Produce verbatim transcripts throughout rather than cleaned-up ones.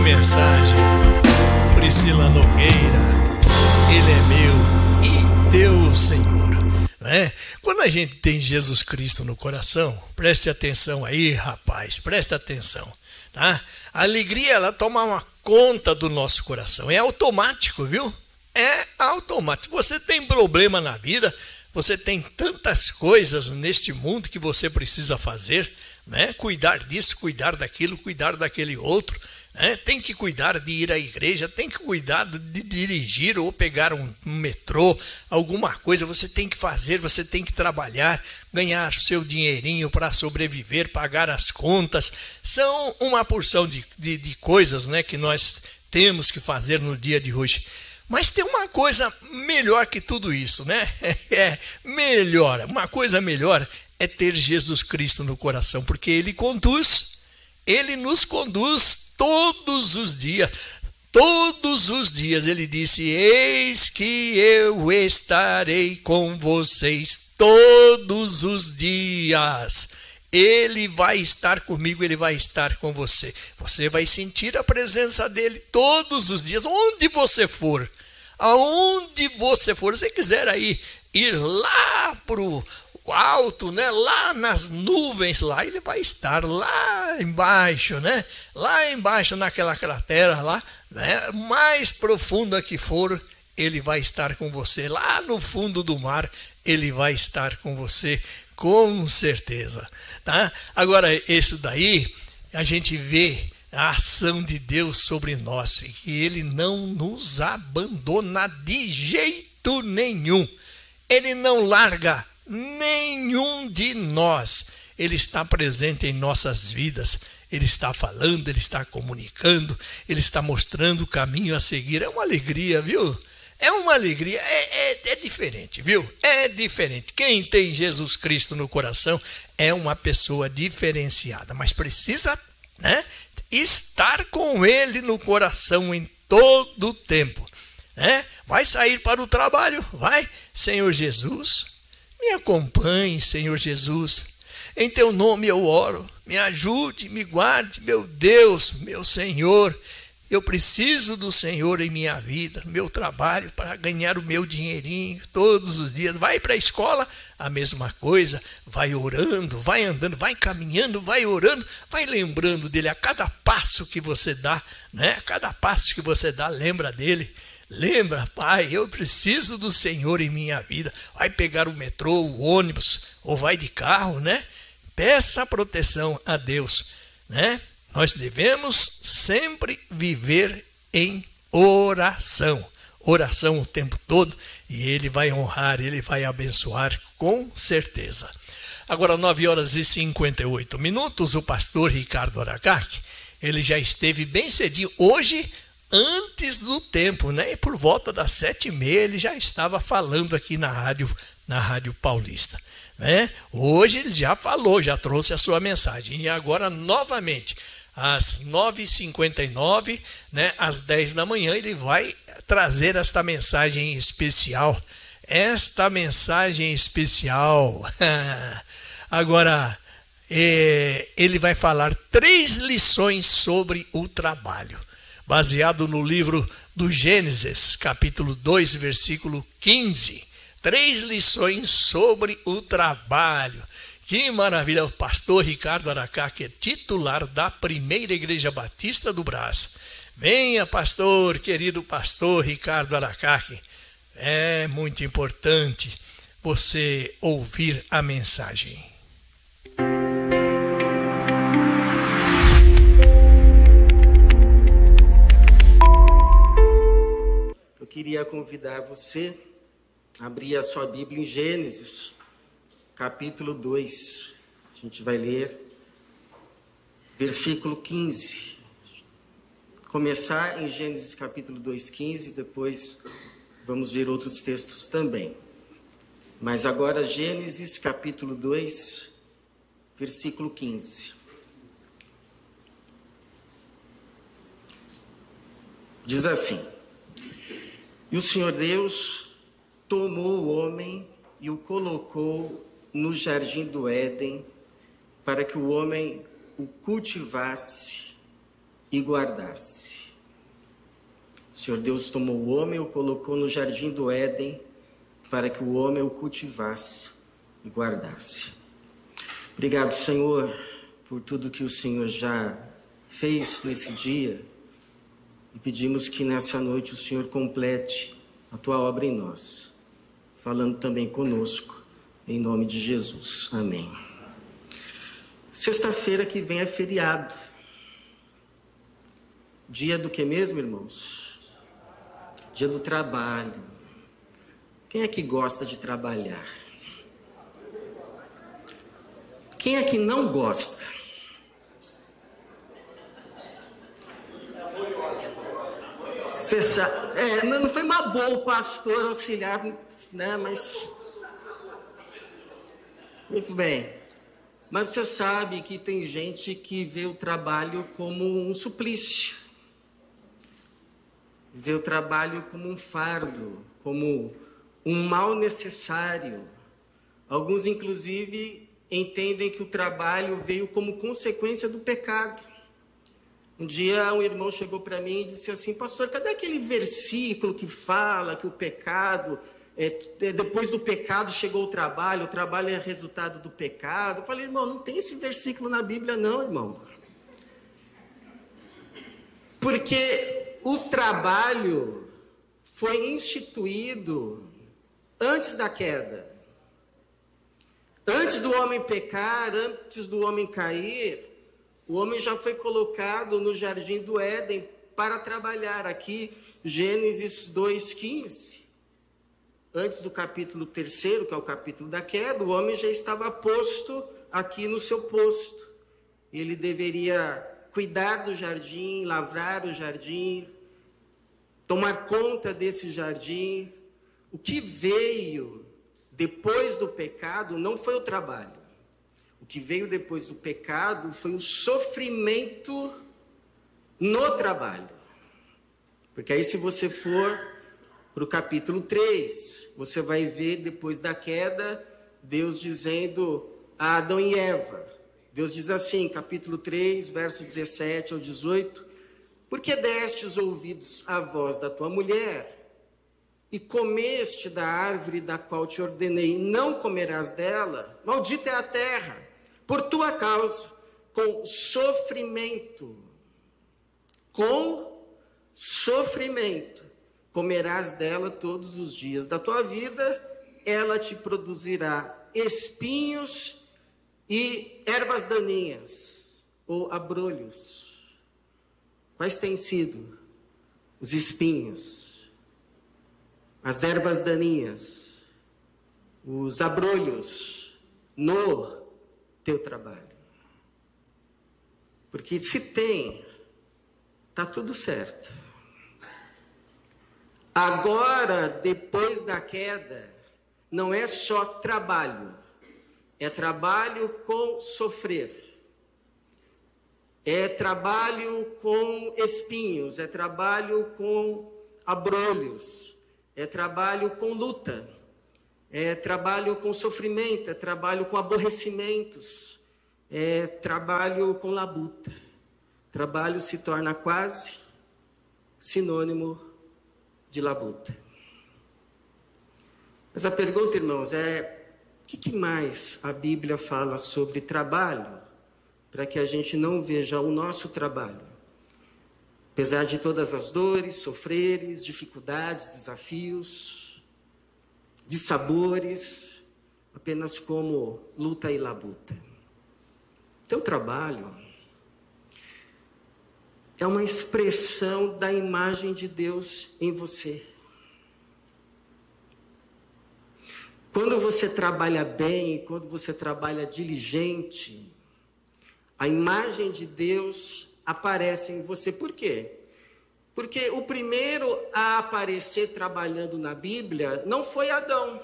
mensagem. Priscila Nogueira, Ele é meu e teu Senhor. Né? Quando a gente tem Jesus Cristo no coração, preste atenção aí, rapaz, preste atenção. Tá? A alegria, ela toma uma conta do nosso coração. É automático, viu? É automático. Você tem problema na vida, você tem tantas coisas neste mundo que você precisa fazer, né? Cuidar disso, cuidar daquilo, cuidar daquele outro, né? Tem que cuidar de ir à igreja, tem que cuidar de dirigir ou pegar um, um metrô, alguma coisa você tem que fazer, você tem que trabalhar, ganhar seu dinheirinho para sobreviver, pagar as contas. São uma porção de, de, de coisas, né, que nós temos que fazer no dia de hoje. Mas tem uma coisa melhor que tudo isso, né? É melhor, uma coisa melhor é ter Jesus Cristo no coração, porque Ele conduz, Ele nos conduz todos os dias, todos os dias. Ele disse: eis que eu estarei com vocês todos os dias. Ele vai estar comigo, Ele vai estar com você. Você vai sentir a presença dEle todos os dias, onde você for. Aonde você for, se quiser aí ir lá para o alto, né? Lá nas nuvens, lá Ele vai estar, lá embaixo, né? Lá embaixo naquela cratera lá, né? Mais profunda que for, Ele vai estar com você. Lá no fundo do mar, Ele vai estar com você, com certeza. Tá? Agora, isso daí, a gente vê a ação de Deus sobre nós, que Ele não nos abandona de jeito nenhum. Ele não larga nenhum de nós. Ele está presente em nossas vidas. Ele está falando, Ele está comunicando, Ele está mostrando o caminho a seguir. É uma alegria, viu? É uma alegria, é, é, é diferente, viu? É diferente. Quem tem Jesus Cristo no coração é uma pessoa diferenciada, mas precisa, né, estar com Ele no coração em todo o tempo. Né? Vai sair para o trabalho? Vai, Senhor Jesus, me acompanhe, Senhor Jesus. Em teu nome eu oro, me ajude, me guarde, meu Deus, meu Senhor. Eu preciso do Senhor em minha vida, no meu trabalho, para ganhar o meu dinheirinho todos os dias. Vai para a escola, a mesma coisa. Vai orando, vai andando, vai caminhando, vai orando, vai lembrando dele a cada passo que você dá, né? A cada passo que você dá, lembra dele. Lembra, Pai, eu preciso do Senhor em minha vida. Vai pegar o metrô, o ônibus, ou vai de carro, né? Peça proteção a Deus, né? Nós devemos sempre viver em oração. Oração o tempo todo, e Ele vai honrar, Ele vai abençoar com certeza. Agora, nove horas e cinquenta e oito minutos, o pastor Ricardo Aragaki, ele já esteve bem cedinho, hoje, antes do tempo, né? E por volta das sete e meia, ele já estava falando aqui na rádio, na Rádio Paulista. Né? Hoje ele já falou, já trouxe a sua mensagem, e agora, novamente, às nove e cinquenta e nove, né, às dez da manhã, ele vai trazer esta mensagem especial. Esta mensagem especial. Agora, é, ele vai falar três lições sobre o trabalho, baseado no livro do Gênesis, capítulo dois, versículo quinze. Três lições sobre o trabalho. Que maravilha, o pastor Ricardo Aragaki é titular da Primeira Igreja Batista do Brás. Venha, pastor, querido pastor Ricardo Aragaki. É muito importante você ouvir a mensagem. Eu queria convidar você a abrir a sua Bíblia em Gênesis, capítulo dois, a gente vai ler versículo quinze. Começar em Gênesis capítulo dois, quinze, depois vamos ver outros textos também. Mas agora Gênesis capítulo dois, versículo quinze. Diz assim: E o Senhor Deus tomou o homem e o colocou no jardim do Éden, para que o homem o cultivasse e guardasse. O Senhor Deus tomou o homem e o colocou no jardim do Éden para que o homem o cultivasse e guardasse. Obrigado, Senhor, por tudo que o Senhor já fez nesse dia. E pedimos que nessa noite o Senhor complete a tua obra em nós, falando também conosco, em nome de Jesus. Amém. Sexta-feira que vem é feriado. Dia do que mesmo, irmãos? Dia do trabalho. Quem é que gosta de trabalhar? Quem é que não gosta? Você sabe, é, não foi uma boa o pastor auxiliar, né? Mas muito bem. Mas você sabe que tem gente que vê o trabalho como um suplício, vê o trabalho como um fardo, como um mal necessário. Alguns, inclusive, entendem que o trabalho veio como consequência do pecado. Um dia um irmão chegou para mim e disse assim: pastor, cadê aquele versículo que fala que o pecado, é, depois do pecado chegou o trabalho, o trabalho é resultado do pecado? Eu falei: irmão, não tem esse versículo na Bíblia não, irmão. Porque o trabalho foi instituído antes da queda. Antes do homem pecar, antes do homem cair, o homem já foi colocado no jardim do Éden para trabalhar. Aqui, Gênesis dois, quinze. Antes do capítulo terceiro, que é o capítulo da queda, o homem já estava posto aqui no seu posto. Ele deveria cuidar do jardim, lavrar o jardim, tomar conta desse jardim. O que veio depois do pecado não foi o trabalho. O que veio depois do pecado foi o sofrimento no trabalho. Porque aí, se você for para o capítulo três, você vai ver, depois da queda, Deus dizendo a Adão e Eva. Deus diz assim, capítulo três, verso dezessete ao dezoito: porque destes ouvidos à voz da tua mulher, e comeste da árvore da qual te ordenei, não comerás dela, maldita é a terra, por tua causa, com sofrimento, com sofrimento, comerás dela todos os dias da tua vida, ela te produzirá espinhos e ervas daninhas, ou abrolhos. Quais têm sido os espinhos, as ervas daninhas, os abrolhos no teu trabalho? Porque se tem, está tudo certo. Agora, depois da queda, não é só trabalho, é trabalho com sofrer, é trabalho com espinhos, é trabalho com abrolhos, é trabalho com luta, é trabalho com sofrimento, é trabalho com aborrecimentos, é trabalho com labuta. Trabalho se torna quase sinônimo de labuta. Mas a pergunta, irmãos, é: o que, que mais a Bíblia fala sobre trabalho, para que a gente não veja o nosso trabalho, apesar de todas as dores, sofreres, dificuldades, desafios, dissabores, apenas como luta e labuta? Teu trabalho é uma expressão da imagem de Deus em você. Quando você trabalha bem, quando você trabalha diligente, a imagem de Deus aparece em você. Por quê? Porque o primeiro a aparecer trabalhando na Bíblia não foi Adão.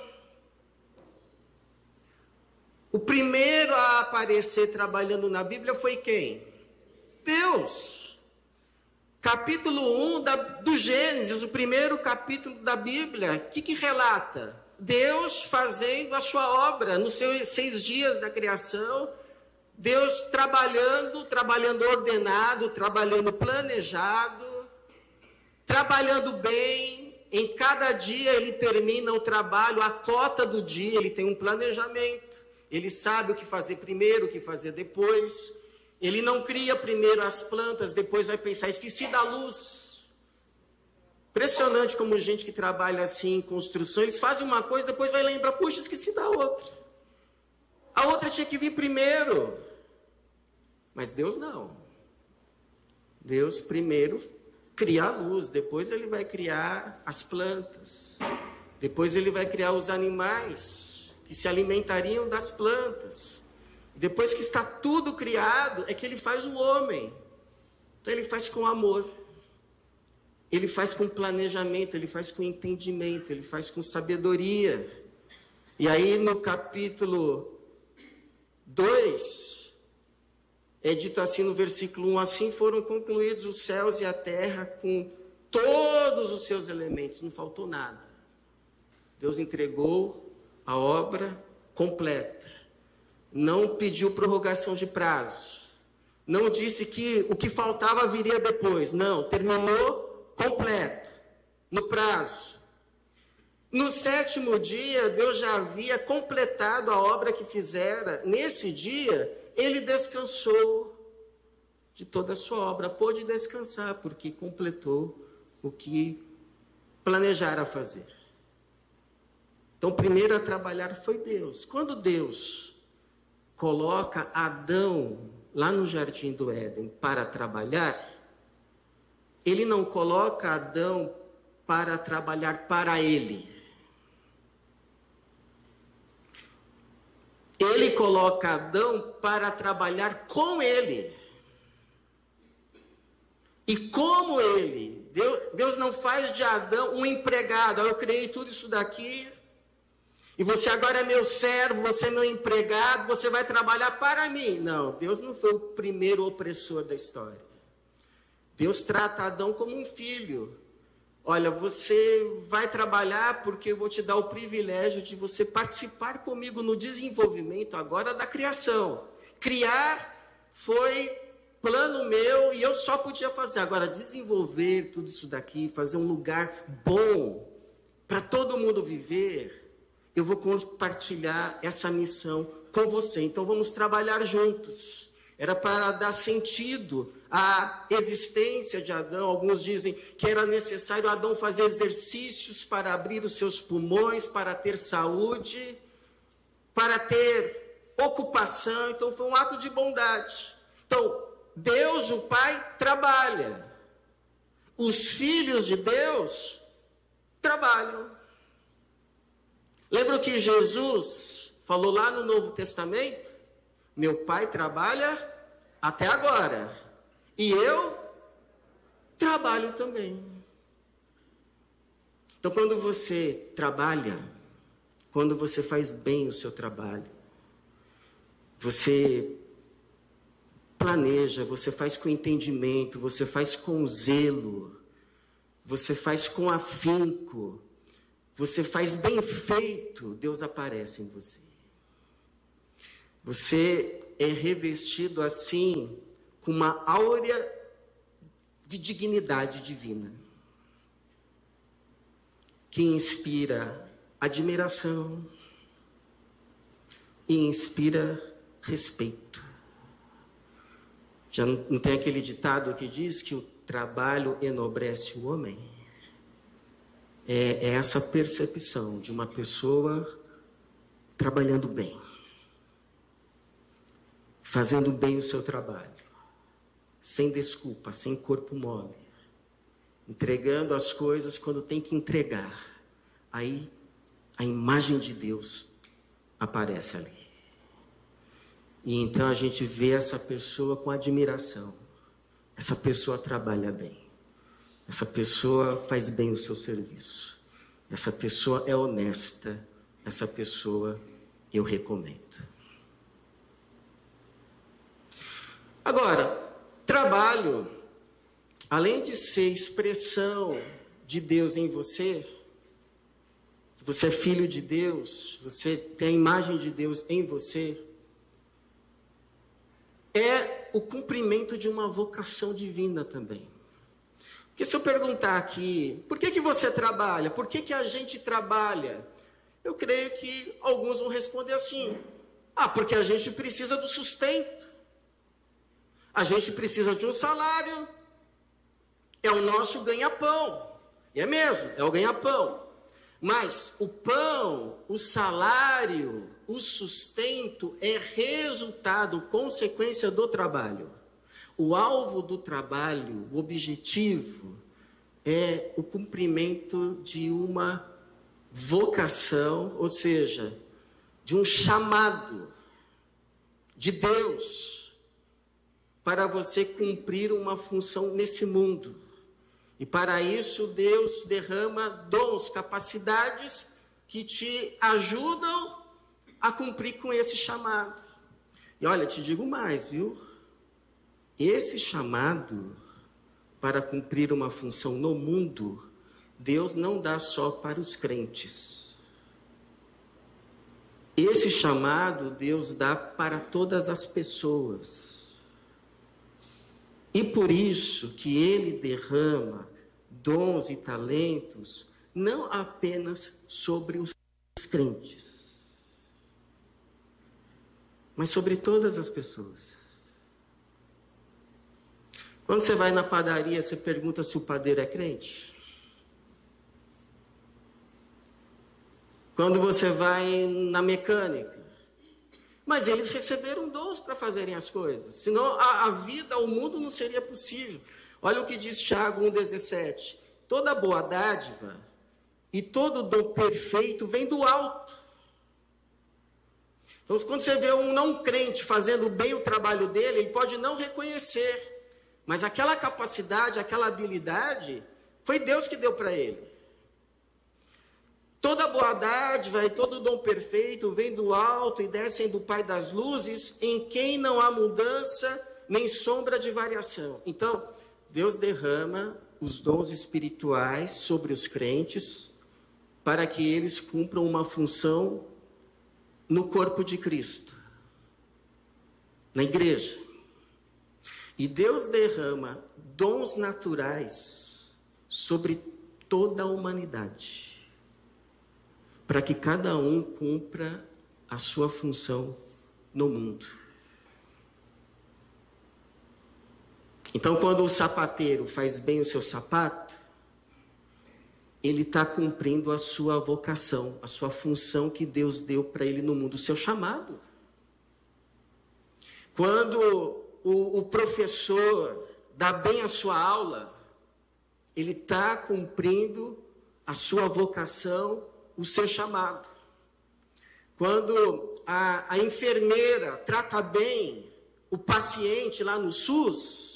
O primeiro a aparecer trabalhando na Bíblia foi quem? Deus. Capítulo um da, do Gênesis, o primeiro capítulo da Bíblia, o que, que relata? Deus fazendo a sua obra nos seus seis dias da criação. Deus trabalhando, trabalhando ordenado, trabalhando planejado, trabalhando bem. Em cada dia ele termina o trabalho, a cota do dia, ele tem um planejamento. Ele sabe o que fazer primeiro, o que fazer depois. Ele não cria primeiro as plantas, depois vai pensar, esqueci da luz. Impressionante como gente que trabalha assim em construção, eles fazem uma coisa, depois vai lembrar, puxa, esqueci da outra. A outra tinha que vir primeiro. Mas Deus não. Deus primeiro cria a luz, depois ele vai criar as plantas. Depois ele vai criar os animais que se alimentariam das plantas. Depois que está tudo criado, é que ele faz o homem. Então ele faz com amor. Ele faz com planejamento, ele faz com entendimento, ele faz com sabedoria. E aí no capítulo dois, é dito assim no versículo um, assim foram concluídos os céus e a terra com todos os seus elementos, não faltou nada. Deus entregou a obra completa. Não pediu prorrogação de prazo. Não disse que o que faltava viria depois. Não, terminou completo, no prazo. No sétimo dia, Deus já havia completado a obra que fizera. Nesse dia, ele descansou de toda a sua obra. Pôde descansar, porque completou o que planejara fazer. Então, primeiro a trabalhar foi Deus. Quando Deus coloca Adão lá no jardim do Éden para trabalhar, ele não coloca Adão para trabalhar para ele. Ele coloca Adão para trabalhar com ele. E como ele. Deus, Deus não faz de Adão um empregado. Eu criei tudo isso daqui. E você agora é meu servo, você é meu empregado, você vai trabalhar para mim. Não, Deus não foi o primeiro opressor da história. Deus trata Adão como um filho. Olha, você vai trabalhar porque eu vou te dar o privilégio de você participar comigo no desenvolvimento agora da criação. Criar foi plano meu e eu só podia fazer. Agora, desenvolver tudo isso daqui, fazer um lugar bom para todo mundo viver, eu vou compartilhar essa missão com você. Então, vamos trabalhar juntos. Era para dar sentido à existência de Adão. Alguns dizem que era necessário Adão fazer exercícios para abrir os seus pulmões, para ter saúde, para ter ocupação. Então foi um ato de bondade. Então, Deus, o Pai, trabalha. Os filhos de Deus trabalham. Lembra que Jesus falou lá no Novo Testamento? Meu Pai trabalha até agora. E eu trabalho também. Então, quando você trabalha, quando você faz bem o seu trabalho, você planeja, você faz com entendimento, você faz com zelo, você faz com afinco, você faz bem feito, Deus aparece em você. Você é revestido assim, com uma áurea de dignidade divina, que inspira admiração e inspira respeito. Já não tem aquele ditado que diz que o trabalho enobrece o homem? É, é essa percepção de uma pessoa trabalhando bem, fazendo bem o seu trabalho, sem desculpa, sem corpo mole, entregando as coisas quando tem que entregar. Aí a imagem de Deus aparece ali. E então a gente vê essa pessoa com admiração. Essa pessoa trabalha bem. Essa pessoa faz bem o seu serviço. Essa pessoa é honesta. Essa pessoa eu recomendo. Agora, trabalho, além de ser expressão de Deus em você, você é filho de Deus, você tem a imagem de Deus em você, é o cumprimento de uma vocação divina também. Porque se eu perguntar aqui, por que que você trabalha? Por que que a gente trabalha? Eu creio que alguns vão responder assim: ah, porque a gente precisa do sustento. A gente precisa de um salário. É o nosso ganha-pão. E é mesmo, é o ganha-pão. Mas o pão, o salário, o sustento é resultado, consequência do trabalho. O alvo do trabalho, o objetivo, é o cumprimento de uma vocação, ou seja, de um chamado de Deus para você cumprir uma função nesse mundo. E para isso Deus derrama dons, capacidades que te ajudam a cumprir com esse chamado. E olha, te digo mais, viu? Esse chamado para cumprir uma função no mundo, Deus não dá só para os crentes. Esse chamado Deus dá para todas as pessoas. E por isso que Ele derrama dons e talentos, não apenas sobre os crentes, mas sobre todas as pessoas. Quando você vai na padaria, você pergunta se o padeiro é crente? Quando você vai na mecânica, mas eles receberam dons para fazerem as coisas, senão a, a vida, o mundo não seria possível. Olha o que diz Tiago um, dezessete. Toda boa dádiva e todo dom perfeito vem do alto. Então, quando você vê um não crente fazendo bem o trabalho dele, ele pode não reconhecer, mas aquela capacidade, aquela habilidade, foi Deus que deu para ele. Toda boa dádiva e todo dom perfeito vem do alto e descem do Pai das luzes, em quem não há mudança nem sombra de variação. Então, Deus derrama os dons espirituais sobre os crentes para que eles cumpram uma função no corpo de Cristo, na igreja. E Deus derrama dons naturais sobre toda a humanidade, para que cada um cumpra a sua função no mundo. Então, quando o sapateiro faz bem o seu sapato, ele está cumprindo a sua vocação, a sua função que Deus deu para ele no mundo, o seu chamado. Quando o, o professor dá bem a sua aula, ele está cumprindo a sua vocação, o seu chamado. Quando a, a enfermeira trata bem o paciente lá no SUS,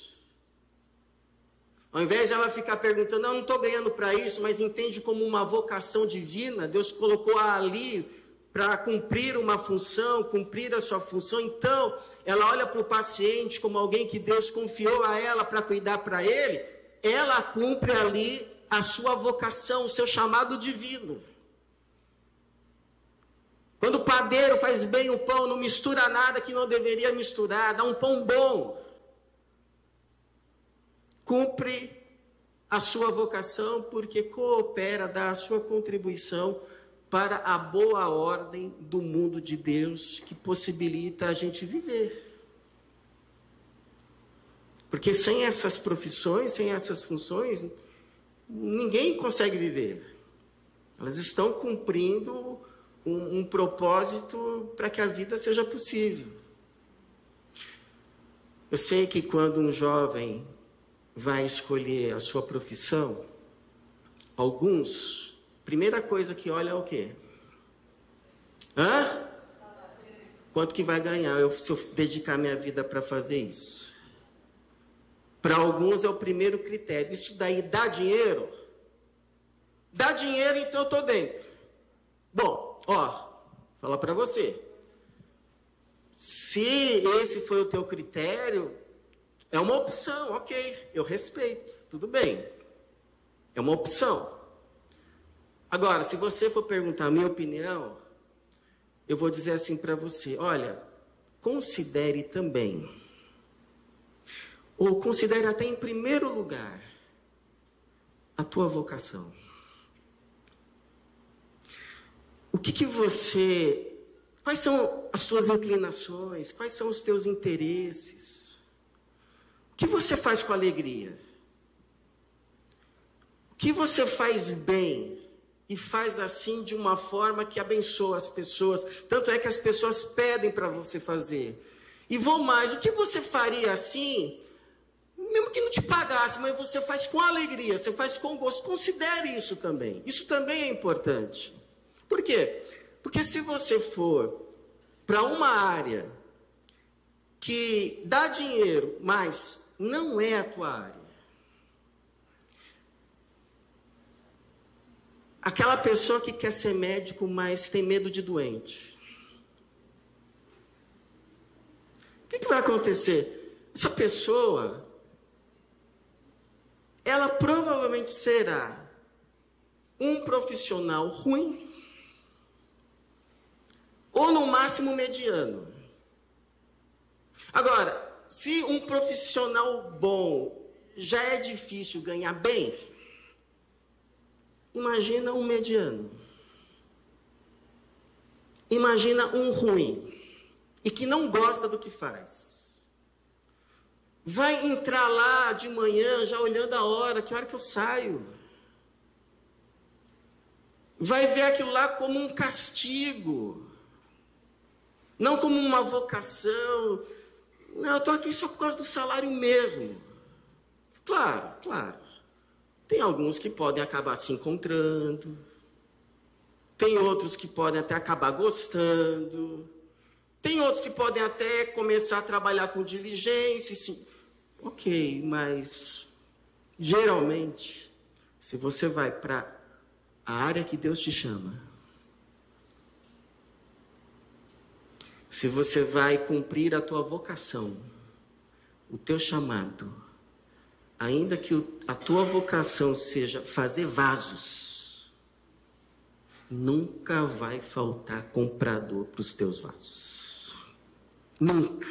ao invés de ela ficar perguntando, não, não estou ganhando para isso, mas entende como uma vocação divina, Deus colocou ali para cumprir uma função, cumprir a sua função. Então, ela olha para o paciente como alguém que Deus confiou a ela para cuidar para ele, ela cumpre ali a sua vocação, o seu chamado divino. Quando o padeiro faz bem o pão, não mistura nada que não deveria misturar, dá um pão bom, cumpre a sua vocação porque coopera, dá a sua contribuição para a boa ordem do mundo de Deus que possibilita a gente viver. Porque sem essas profissões, sem essas funções, ninguém consegue viver. Elas estão cumprindo um, um propósito para que a vida seja possível. Eu sei que quando um jovem vai escolher a sua profissão, alguns, primeira coisa que olha é o quê? Hã? Quanto que vai ganhar eu, se eu dedicar minha vida para fazer isso? Para alguns é o primeiro critério. Isso daí dá dinheiro? Dá dinheiro, então eu estou dentro. Bom, ó, falar para você. Se esse foi o teu critério, é uma opção, ok, eu respeito, tudo bem. É uma opção. Agora, se você for perguntar a minha opinião, eu vou dizer assim para você, olha, considere também ou considere até em primeiro lugar, a tua vocação. O que que você, quais são as tuas inclinações, quais são os teus interesses? O que você faz com alegria? O que você faz bem e faz assim de uma forma que abençoa as pessoas? Tanto é que as pessoas pedem para você fazer. E vou mais, o que você faria assim, mesmo que não te pagasse, mas você faz com alegria, você faz com gosto? Considere isso também. Isso também é importante. Por quê? Porque se você for para uma área que dá dinheiro, mas não é a tua área, aquela pessoa que quer ser médico, mas tem medo de doente, o que que vai acontecer? Essa pessoa, ela provavelmente será um profissional ruim, ou no máximo mediano. Agora, se um profissional bom já é difícil ganhar bem, imagina um mediano. Imagina um ruim e que não gosta do que faz. Vai entrar lá de manhã já olhando a hora, que hora que eu saio. Vai ver aquilo lá como um castigo, não como uma vocação. Não, eu estou aqui só por causa do salário mesmo. Claro, claro. Tem alguns que podem acabar se encontrando. Tem outros que podem até acabar gostando. Tem outros que podem até começar a trabalhar com diligência. Sim. Ok, mas geralmente, se você vai para a área que Deus te chama, se você vai cumprir a tua vocação, o teu chamado, ainda que a tua vocação seja fazer vasos, nunca vai faltar comprador para os teus vasos. Nunca.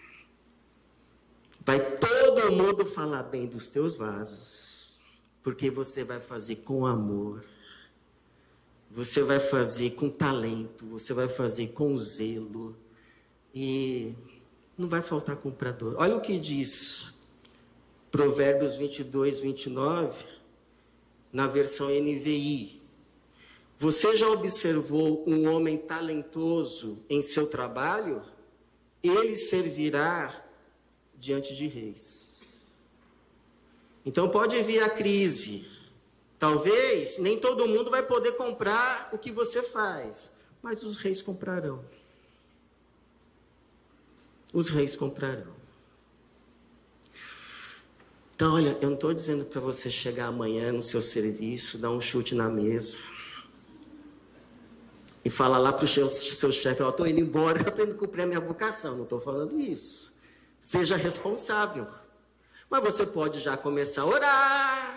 Vai todo mundo falar bem dos teus vasos, porque você vai fazer com amor, você vai fazer com talento, você vai fazer com zelo, e não vai faltar comprador. Olha o que diz Provérbios vinte e dois, vinte e nove, na versão N V I. Você já observou um homem talentoso em seu trabalho? Ele servirá diante de reis. Então pode vir a crise. Talvez nem todo mundo vai poder comprar o que você faz, mas os reis comprarão. Os reis comprarão. Então, olha, eu não estou dizendo para você chegar amanhã no seu serviço, dar um chute na mesa e falar lá para o seu, seu chefe, ó, estou indo embora, eu estou indo cumprir a minha vocação. Não estou falando isso. Seja responsável. Mas você pode já começar a orar.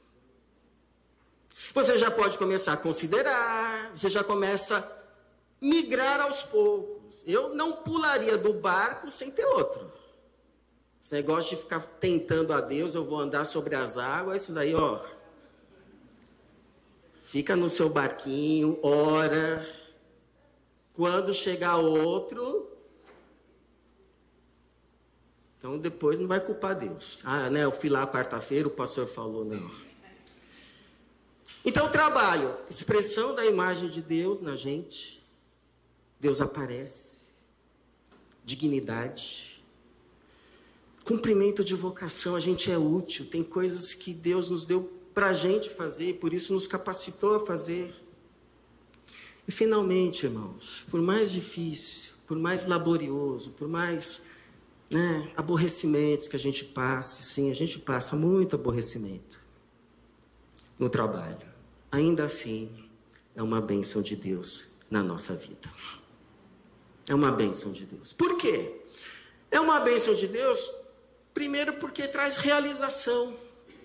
Você já pode começar a considerar. Você já começa a migrar aos poucos. Eu não pularia do barco sem ter outro. Esse negócio de ficar tentando a Deus, eu vou andar sobre as águas, isso daí, ó. Fica no seu barquinho, ora. Quando chegar outro, então depois não vai culpar Deus. Ah, né, eu fui lá quarta-feira, o pastor falou, não. Então, trabalho, expressão da imagem de Deus na gente. Deus aparece. Dignidade. Cumprimento de vocação, a gente é útil. Tem coisas que Deus nos deu para a gente fazer, por isso nos capacitou a fazer. E finalmente, irmãos, por mais difícil, por mais laborioso, por mais, né, aborrecimentos que a gente passe, sim, a gente passa muito aborrecimento no trabalho. Ainda assim, é uma bênção de Deus na nossa vida. É uma bênção de Deus. Por quê? É uma bênção de Deus, primeiro porque traz realização.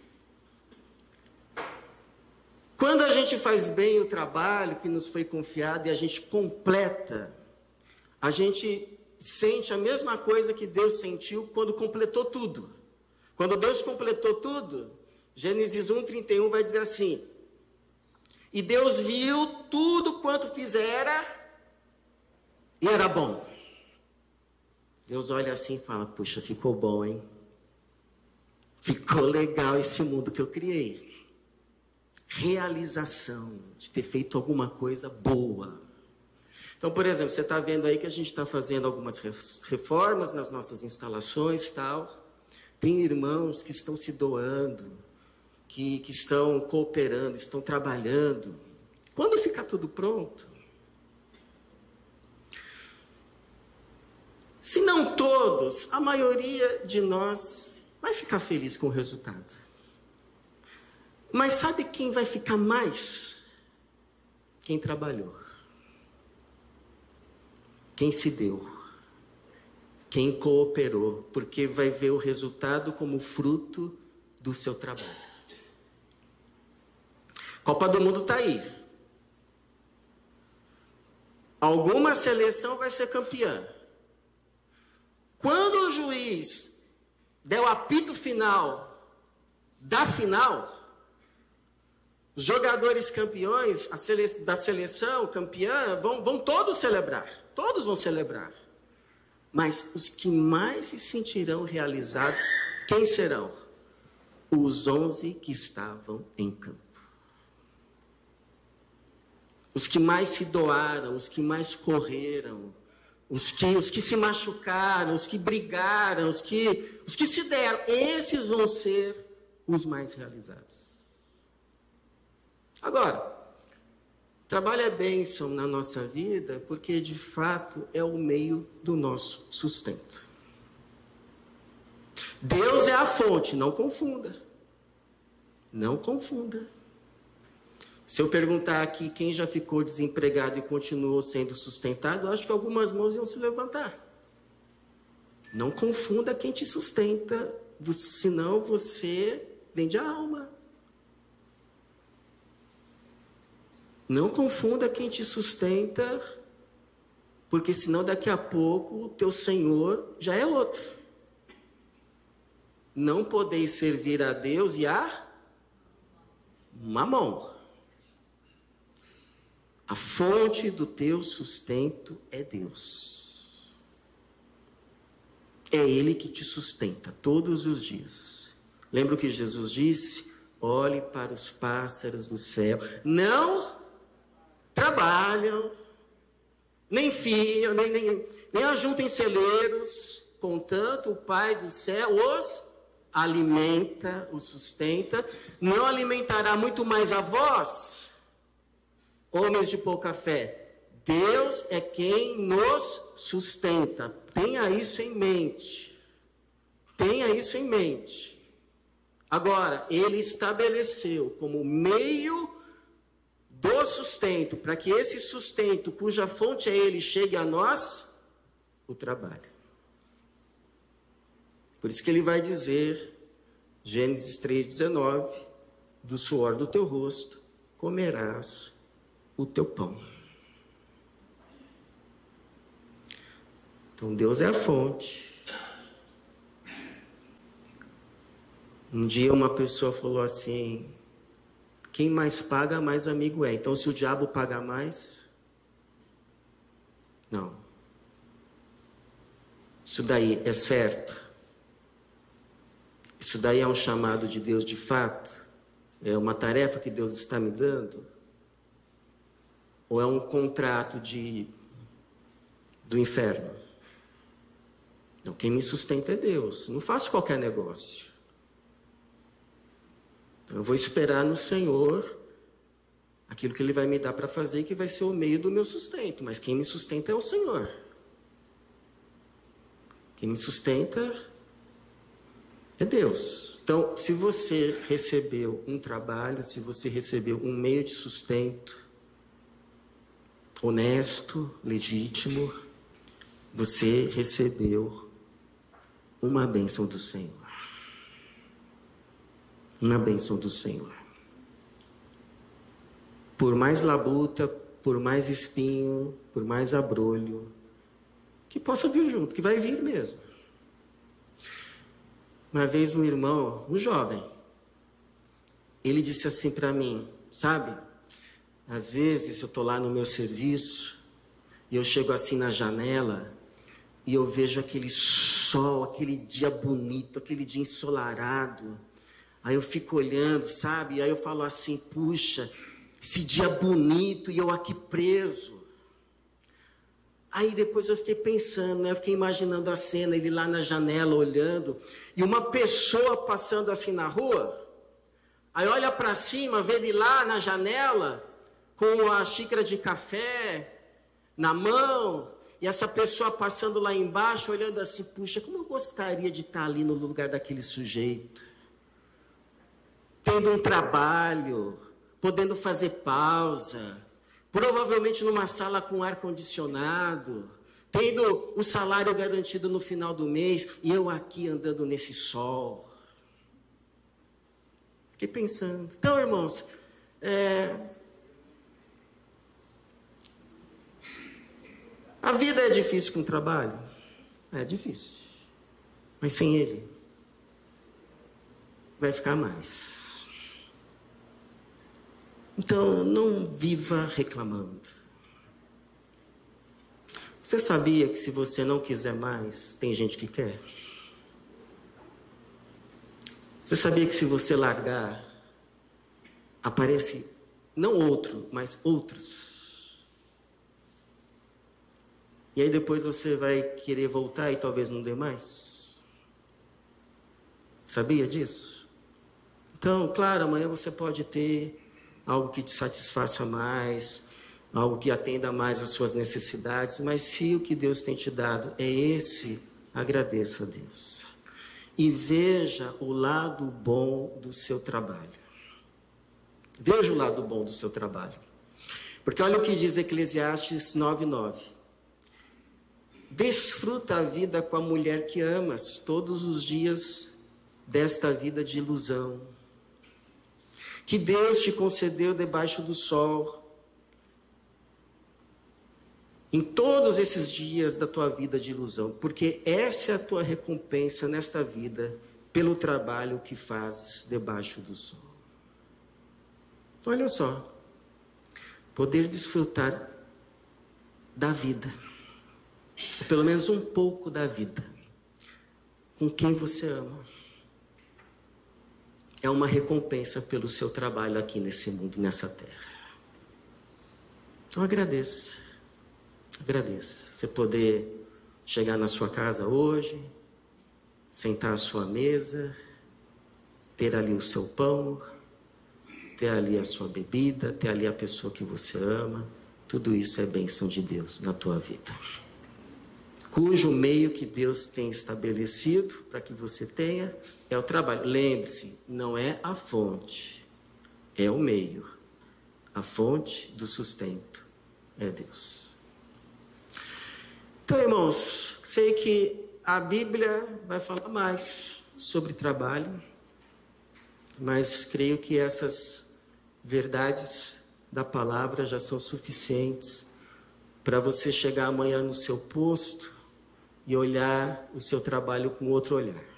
Quando a gente faz bem o trabalho que nos foi confiado e a gente completa, a gente sente a mesma coisa que Deus sentiu quando completou tudo. Quando Deus completou tudo, Gênesis um, trinta e um vai dizer assim: e Deus viu tudo quanto fizera e era bom. Deus olha assim e fala: puxa, ficou bom, hein? Ficou legal esse mundo que eu criei. Realização de ter feito alguma coisa boa. Então, por exemplo, você está vendo aí que a gente está fazendo algumas reformas nas nossas instalações e tal. Tem irmãos que estão se doando, que, que estão cooperando, estão trabalhando. Quando ficar tudo pronto, se não todos, a maioria de nós vai ficar feliz com o resultado. Mas sabe quem vai ficar mais? Quem trabalhou. Quem se deu. Quem cooperou. Porque vai ver o resultado como fruto do seu trabalho. Copa do Mundo está aí. Alguma seleção vai ser campeã. Quando o juiz der o apito final da final, os jogadores campeões a sele... da seleção campeã vão, vão todos celebrar. Todos vão celebrar. Mas os que mais se sentirão realizados, quem serão? Os onze que estavam em campo. Os que mais se doaram, os que mais correram, os que, os que se machucaram, os que brigaram, os que, os que se deram, esses vão ser os mais realizados. Agora, trabalho é bênção na nossa vida porque, de fato, é o meio do nosso sustento. Deus é a fonte, não confunda. Não confunda. Se eu perguntar aqui quem já ficou desempregado e continuou sendo sustentado, eu acho que algumas mãos iam se levantar. Não confunda quem te sustenta, senão você vende a alma. Não confunda quem te sustenta, porque senão daqui a pouco o teu Senhor já é outro. Não podeis servir a Deus e a mamão. A fonte do teu sustento é Deus. É Ele que te sustenta todos os dias. Lembra o que Jesus disse? Olhe para os pássaros do céu. Não trabalham, nem fiam, nem, nem, nem ajuntem celeiros, contanto o Pai do céu os alimenta, os sustenta. Não alimentará muito mais a vós, homens de pouca fé? Deus é quem nos sustenta. Tenha isso em mente. Tenha isso em mente. Agora, Ele estabeleceu como meio do sustento, para que esse sustento, cuja fonte é Ele, chegue a nós, o trabalho. Por isso que Ele vai dizer, Gênesis três, dezenove, do suor do teu rosto comerás o teu pão. Então Deus é a fonte. Um dia uma pessoa falou assim: quem mais paga, mais amigo é. Então se o diabo paga mais, não. Isso daí é certo? Isso daí é um chamado de Deus de fato? É uma tarefa que Deus está me dando? Ou é um contrato de, do inferno? Não, quem me sustenta é Deus. Não faço qualquer negócio. Então, eu vou esperar no Senhor aquilo que Ele vai me dar para fazer, que vai ser o meio do meu sustento. Mas quem me sustenta é o Senhor. Quem me sustenta é Deus. Então, se você recebeu um trabalho, se você recebeu um meio de sustento, honesto, legítimo, você recebeu uma bênção do Senhor. Uma bênção do Senhor. Por mais labuta, por mais espinho, por mais abrolho, que possa vir junto, que vai vir mesmo. Uma vez um irmão, um jovem, ele disse assim para mim, sabe, às vezes eu estou lá no meu serviço, e eu chego assim na janela, e eu vejo aquele sol, aquele dia bonito, aquele dia ensolarado, aí eu fico olhando, sabe, e aí eu falo assim, puxa, esse dia bonito, e eu aqui preso. Aí depois eu fiquei pensando, né? Eu fiquei imaginando a cena, ele lá na janela olhando, e uma pessoa passando assim na rua, aí olha para cima, vê ele lá na janela, com a xícara de café na mão, e essa pessoa passando lá embaixo, olhando assim, puxa, como eu gostaria de estar ali no lugar daquele sujeito, tendo um trabalho, podendo fazer pausa, provavelmente numa sala com ar-condicionado, tendo o salário garantido no final do mês, e eu aqui andando nesse sol. Fiquei pensando. Então, irmãos, é... a vida é difícil com o trabalho? É difícil. Mas sem ele, vai ficar mais. Então, não viva reclamando. Você sabia que se você não quiser mais, tem gente que quer? Você sabia que se você largar, aparece não outro, mas outros? E aí depois você vai querer voltar e talvez não dê mais? Sabia disso? Então, claro, amanhã você pode ter algo que te satisfaça mais, algo que atenda mais às suas necessidades, mas se o que Deus tem te dado é esse, agradeça a Deus. E veja o lado bom do seu trabalho. Veja o lado bom do seu trabalho. Porque olha o que diz Eclesiastes nove, nove. Desfruta a vida com a mulher que amas, todos os dias desta vida de ilusão, que Deus te concedeu debaixo do sol, em todos esses dias da tua vida de ilusão, porque essa é a tua recompensa nesta vida, pelo trabalho que fazes debaixo do sol. Olha só, poder desfrutar da vida, ou pelo menos um pouco da vida, com quem você ama, é uma recompensa pelo seu trabalho aqui nesse mundo, nessa terra. Então agradeça, agradeça. Você poder chegar na sua casa hoje, sentar à sua mesa, ter ali o seu pão, ter ali a sua bebida, ter ali a pessoa que você ama. Tudo isso é bênção de Deus na tua vida. Cujo meio que Deus tem estabelecido para que você tenha é o trabalho. Lembre-se, não é a fonte, é o meio. A fonte do sustento é Deus. Então, irmãos, sei que a Bíblia vai falar mais sobre trabalho, mas creio que essas verdades da palavra já são suficientes para você chegar amanhã no seu posto e olhar o seu trabalho com outro olhar.